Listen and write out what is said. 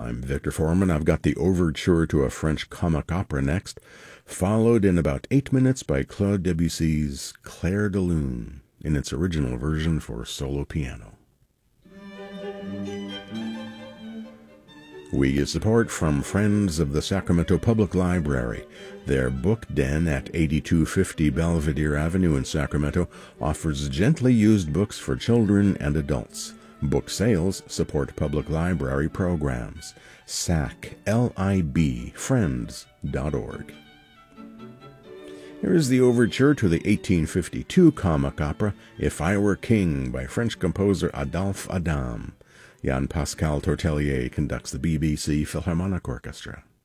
I'm Victor Foreman. I've got the overture to a French comic opera next, followed in about 8 minutes by Claude Debussy's Clair de Lune in its original version for solo piano. We get support from friends of the Sacramento Public Library. Their book den at 8250 Belvedere Avenue in Sacramento offers gently used books for children and adults. Book sales support public library programs. SACLIBFriends.org. Here is the overture to the 1852 comic opera If I Were King by French composer Adolphe Adam. Jan-Pascal Tortelier conducts the BBC Philharmonic Orchestra.